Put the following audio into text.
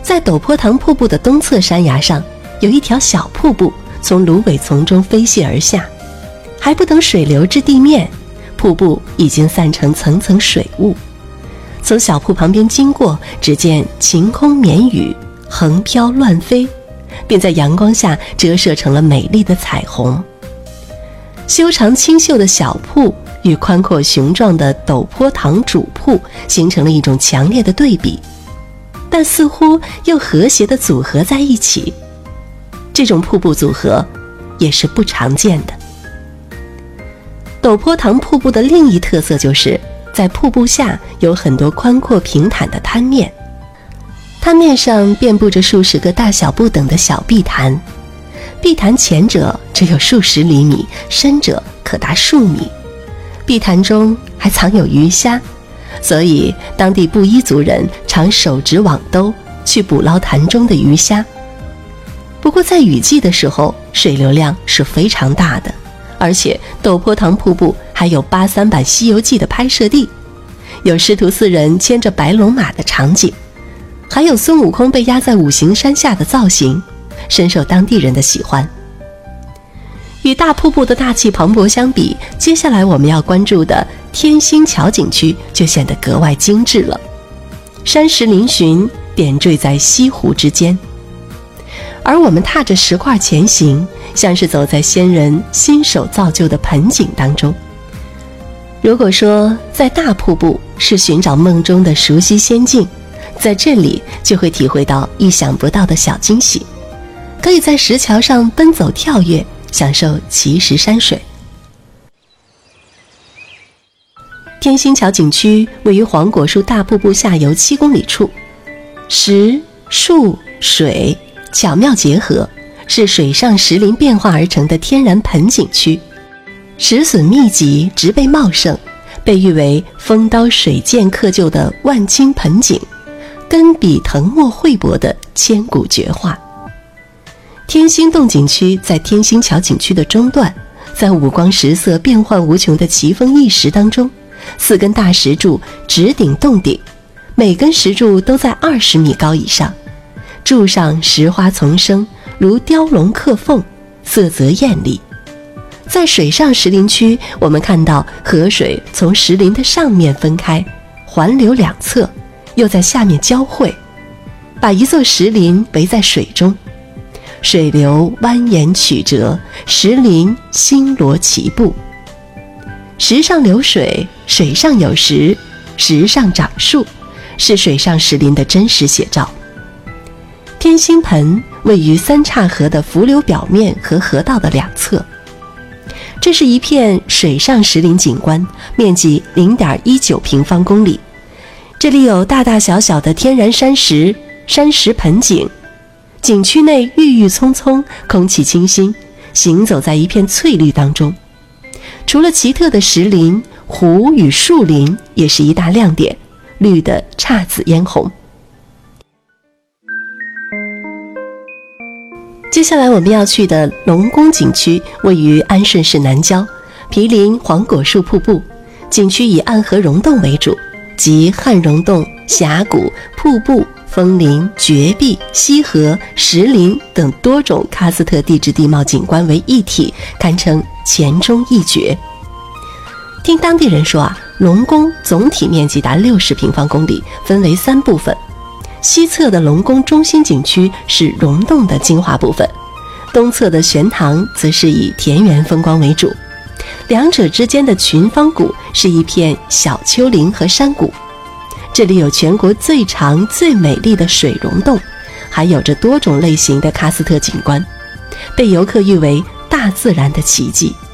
在陡坡塘瀑布的东侧山崖上，有一条小瀑布从芦苇丛中飞泻而下，还不等水流至地面，瀑布已经散成层层水雾。从小瀑旁边经过，只见晴空绵雨，横飘乱飞，并在阳光下折射成了美丽的彩虹。修长清秀的小瀑与宽阔雄壮的陡坡塘主瀑形成了一种强烈的对比，但似乎又和谐地组合在一起。这种瀑布组合也是不常见的。陡坡塘瀑布的另一特色就是在瀑布下有很多宽阔平坦的滩面，滩面上遍布着数十个大小不等的小碧潭，碧潭浅者只有数十厘米，深者可达数米。碧潭中还藏有鱼虾，所以当地布依族人常手执网兜去捕捞潭中的鱼虾。不过在雨季的时候，水流量是非常大的，而且陡坡塘瀑布还有83版《西游记》的拍摄地，有师徒4人牵着白龙马的场景，还有孙悟空被压在五行山下的造型，深受当地人的喜欢。与大瀑布的大气磅礴相比，接下来我们要关注的天星桥景区就显得格外精致了。山石嶙峋，点缀在西湖之间，而我们踏着石块前行，像是走在先人亲手造就的盆景当中。如果说在大瀑布是寻找梦中的熟悉仙境，在这里就会体会到意想不到的小惊喜，可以在石桥上奔走跳跃，享受奇石山水。天星桥景区位于黄果树大瀑布下游7公里处，石、树、水巧妙结合，是水上石林变化而成的天然盆景区。石笋密集，植被茂盛，被誉为风刀水剑刻就的万顷盆景，根笔藤墨绘帛的千古绝画。天星洞景区在天星桥景区的中段，在五光十色变幻无穷的奇峰异石当中，4根大石柱直顶洞顶，每根石柱都在20米高以上，柱上石花丛生，如雕龙刻凤，色泽艳丽。在水上石林区，我们看到河水从石林的上面分开，环流两侧，又在下面交汇，把一座石林围在水中，水流蜿蜒曲折，石林星罗棋布。石上流水，水上有石，石上长树，是水上石林的真实写照。天星盆位于三岔河的伏流表面和河道的两侧，这是一片水上石林景观，面积 0.19平方公里。这里有大大小小的天然山石、山石盆景，景区内郁郁葱葱，空气清新，行走在一片翠绿当中。除了奇特的石林，湖与树林也是一大亮点，绿得姹紫嫣红。接下来我们要去的龙宫景区位于安顺市南郊，毗邻黄果树瀑布。景区以暗河溶洞为主，即汉溶洞、峡谷、瀑布、枫林、绝壁、溪河、石林等多种喀斯特地质地貌景观为一体，堪称黔中一绝。听当地人说龙宫总体面积达60平方公里，分为3部分。西侧的龙宫中心景区是溶洞的精华部分，东侧的玄堂则是以田园风光为主，两者之间的群芳谷是一片小丘陵和山谷。这里有全国最长最美丽的水溶洞，还有着多种类型的喀斯特景观，被游客誉为大自然的奇迹。